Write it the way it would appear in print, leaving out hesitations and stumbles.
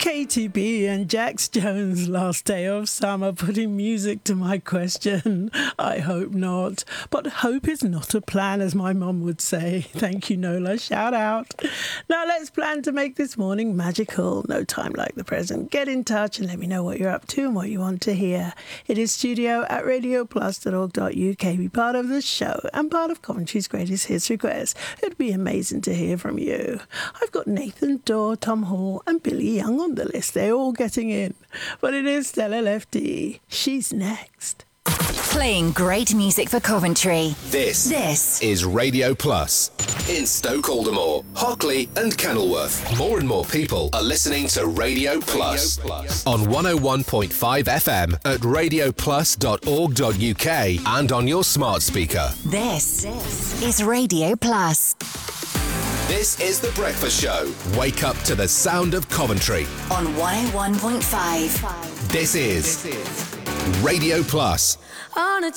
KTB and Jax Jones, last day of summer, putting music to my question. I hope not. But hope is not a plan, as my mum would say. Thank you, Nola. Shout out. Now let's plan to make this morning magical. No time like the present. Get in touch and let me know what you're up to and what you want to hear. It is studio@radioplus.org.uk. Be part of the show and part of Coventry's Greatest Hits requests. It'd be amazing to hear from you. I've got Nathan Dorr, Tom Hall and Billy Young on the list. They're all getting in. But it is Stella Lefty. She's next. Playing great music for Coventry. This is Radio Plus. In Stoke-Aldermore, Hockley and Kenilworth. More and more people are listening to Radio Plus. On 101.5 FM at radioplus.org.uk and on your smart speaker. This is Radio Plus. This is The Breakfast Show. Wake up to the sound of Coventry. On 101.5. This is Radio Plus. On a